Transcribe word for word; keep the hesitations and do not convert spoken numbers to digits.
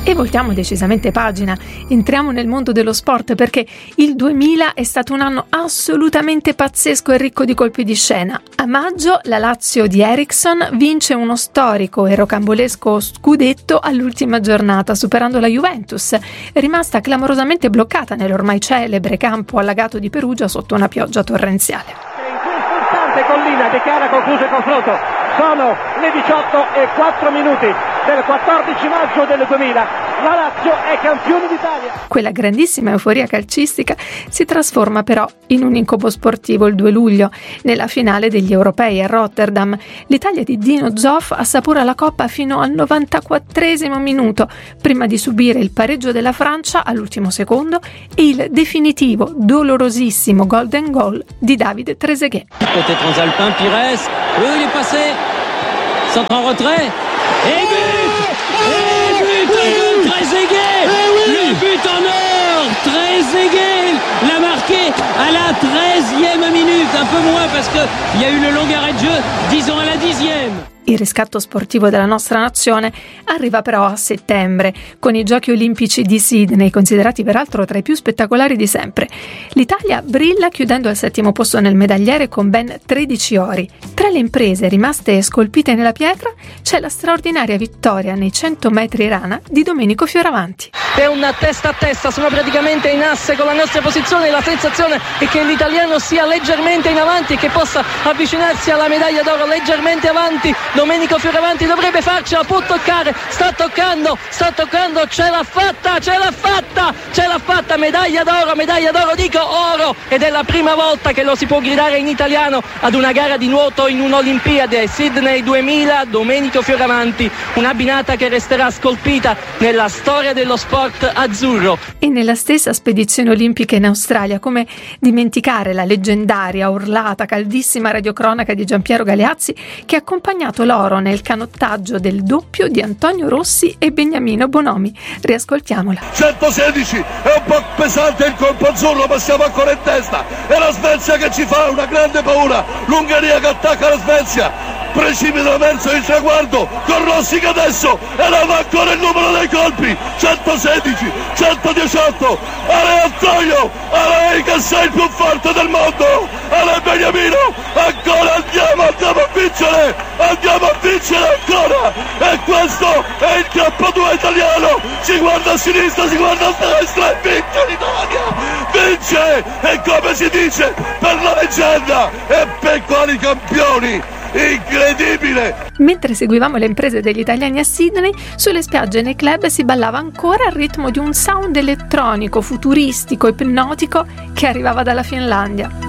E voltiamo decisamente pagina, entriamo nel mondo dello sport perché il duemila è stato un anno assolutamente pazzesco e ricco di colpi di scena. A maggio la Lazio di Eriksson vince uno storico e rocambolesco scudetto all'ultima giornata, superando la Juventus, rimasta clamorosamente bloccata nell'ormai celebre campo allagato di Perugia sotto una pioggia torrenziale. In questo istante Collina dichiara concluso il confronto. Sono le diciotto e quattro minuti del quattordici maggio del duemila. La Lazio è campione d'Italia. Quella grandissima euforia calcistica si trasforma però in un incubo sportivo il due luglio. Nella finale degli europei a Rotterdam, l'Italia di Dino Zoff assapora la coppa fino al novantaquattresimo minuto, prima di subire il pareggio della Francia all'ultimo secondo e il definitivo, dolorosissimo golden goal di Davide Trezeguet. Côté transalpin, Pires, oui, il est passé, centre en retrait, et but! Et but de Trezeguet! Le but en or! Trezeguet l'a marqué à la treizième minute, un peu moins parce qu'il y a eu le long arrêt de jeu, disons à la dixième. Il riscatto sportivo della nostra nazione arriva però a settembre, con i Giochi Olimpici di Sydney, considerati peraltro tra i più spettacolari di sempre. L'Italia brilla chiudendo al settimo posto nel medagliere con ben tredici ori. Tra le imprese rimaste scolpite nella pietra c'è la straordinaria vittoria nei cento metri rana di Domenico Fioravanti. È una testa a testa, sono praticamente in asse con la nostra posizione, la sensazione è che l'italiano sia leggermente in avanti e che possa avvicinarsi alla medaglia d'oro leggermente avanti. Domenico Fioravanti dovrebbe farcela, può toccare, sta toccando, sta toccando, ce l'ha fatta, ce l'ha fatta, ce l'ha fatta, medaglia d'oro, medaglia d'oro, dico oro, ed è la prima volta che lo si può gridare in italiano ad una gara di nuoto in un'Olimpiade. Sydney duemila, Domenico Fioravanti, una binata che resterà scolpita nella storia dello sport azzurro. E nella stessa spedizione olimpica in Australia, come dimenticare la leggendaria, urlata, caldissima radiocronaca di Giampiero Galeazzi che ha accompagnato l'oro nel canottaggio del doppio di Antonio Rossi e Beniamino Bonomi. Riascoltiamola. centosedici, è un po' pesante il colpo azzurro, ma siamo ancora in testa. È la Svezia che ci fa una grande paura. L'Ungheria che attacca la Svezia. Precipita verso il traguardo con Rossi che adesso eleva ancora il numero dei colpi. centosedici, centodiciotto. Ale Antonio, Ale che sei il più forte del mondo. Ale Beniamino, ancora andiamo, andiamo a vincere. Andiamo a vincere ancora. E questo è il K due italiano. Si guarda a sinistra, si guarda a destra e vince l'Italia. Vince, e come si dice, per la leggenda e per quali campioni. Incredibile! Mentre seguivamo le imprese degli italiani a Sydney, sulle spiagge e nei club si ballava ancora al ritmo di un sound elettronico, futuristico e ipnotico che arrivava dalla Finlandia.